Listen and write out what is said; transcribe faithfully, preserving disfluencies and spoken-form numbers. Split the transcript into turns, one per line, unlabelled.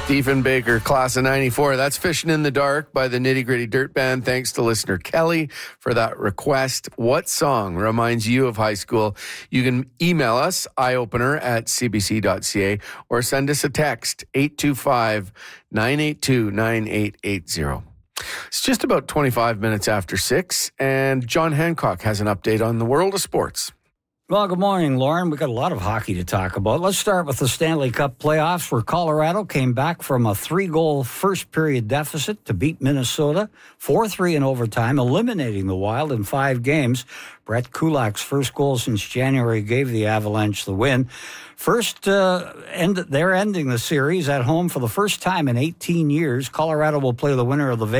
Diefenbaker, class of ninety-four. That's Fishing in the Dark by the Nitty Gritty Dirt Band. Thanks to listener Kelly for that request. What song reminds you of high school? You can email us, eyeopener at c b c dot c a, or send us a text, eight two five, nine eight two, nine eight eight zero. It's just about twenty-five minutes after six, and John Hancock has an update on the world of sports.
Well, good morning, Lauren. We've got a lot of hockey to talk about. Let's start with the Stanley Cup playoffs, where Colorado came back from a three-goal first-period deficit to beat Minnesota four three in overtime, eliminating the Wild in five games. Brett Kulak's first goal since January gave the Avalanche the win. First, uh, end, they're ending the series at home for the first time in eighteen years. Colorado will play the winner of the